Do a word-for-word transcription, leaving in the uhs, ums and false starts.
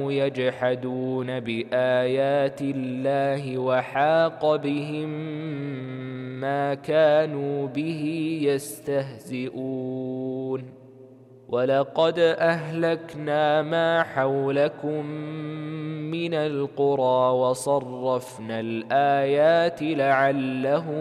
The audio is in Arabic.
كانوا يجحدون بآيات الله وحاق بهم ما كانوا به يستهزئون ولقد أهلكنا ما حولكم من القرى وصرفنا الآيات لعلهم